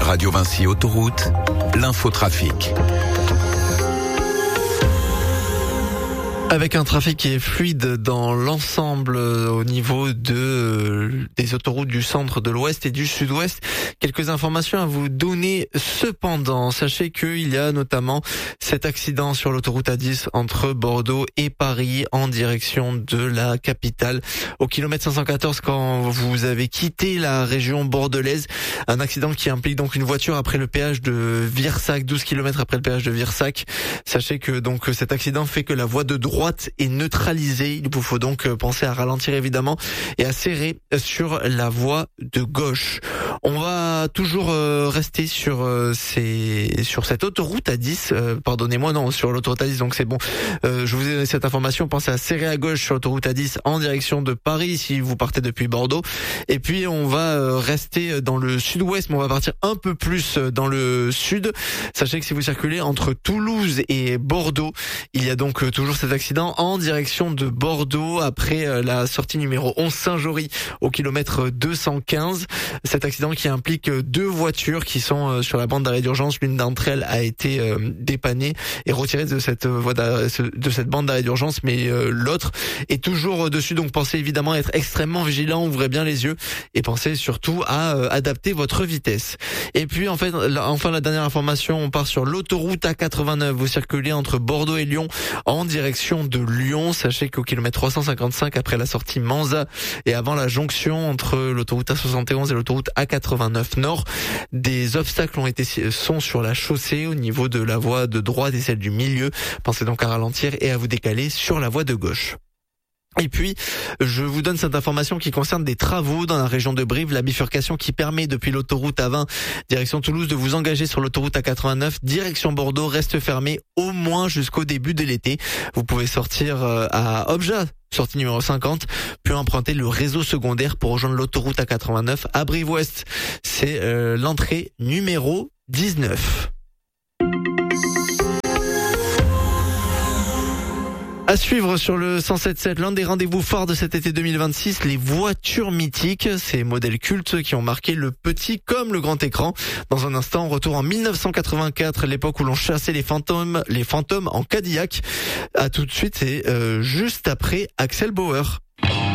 Radio Vinci Autoroute, l'infotrafic. Avec un trafic qui est fluide dans l'ensemble au niveau des autoroutes du centre, de l'ouest et du sud-ouest. Quelques informations à vous donner cependant. Sachez qu'il y a notamment cet accident sur l'autoroute A10 entre Bordeaux et Paris en direction de la capitale. Au kilomètre 514 quand vous avez quitté la région bordelaise. Un accident qui implique donc une voiture après le péage de Virsac, 12 km après le péage de Virsac. Sachez que donc cet accident fait que la voie de droite est neutralisée. Il vous faut donc penser à ralentir évidemment et à serrer sur la voie de gauche. On va toujours rester sur cette autoroute A10. Sur l'autoroute A10, donc c'est bon. Je vous ai donné cette information. Pensez à serrer à gauche sur l'autoroute A10 en direction de Paris si vous partez depuis Bordeaux. Et puis on va rester dans le sud-ouest, mais on va partir un peu plus dans le sud. Sachez que si vous circulez entre Toulouse et Bordeaux, il y a donc toujours cet accident en direction de Bordeaux après la sortie numéro 11 Saint-Jory au kilomètre 215. Cet accident qui implique deux voitures qui sont sur la bande d'arrêt d'urgence. L'une d'entre elles a été dépannée et retirée de cette bande d'arrêt d'urgence, mais l'autre est toujours dessus. Donc pensez évidemment à être extrêmement vigilant, ouvrez bien les yeux et pensez surtout à adapter votre vitesse. Et puis enfin la dernière information, on part sur l'autoroute A89. Vous circulez entre Bordeaux et Lyon en direction de Lyon. Sachez qu'au kilomètre 355 après la sortie Manza et avant la jonction entre l'autoroute A71 et l'autoroute A89 Nord, des obstacles sont sur la chaussée au niveau de la voie de droite et celle du milieu. Pensez donc à ralentir et à vous décaler sur la voie de gauche. Et puis, je vous donne cette information qui concerne des travaux dans la région de Brive, la bifurcation qui permet depuis l'autoroute A20 direction Toulouse de vous engager sur l'autoroute A89 direction Bordeaux reste fermée au moins jusqu'au début de l'été. Vous pouvez sortir à Objat, sortie numéro 50, puis emprunter le réseau secondaire pour rejoindre l'autoroute A89 à Brive-Ouest. C'est l'entrée numéro 19. À suivre sur le 107.7, l'un des rendez-vous forts de cet été 2026, les voitures mythiques, ces modèles cultes qui ont marqué le petit comme le grand écran. Dans un instant, retour en 1984, l'époque où l'on chassait les fantômes en Cadillac. À tout de suite, c'est juste après Axel Bauer.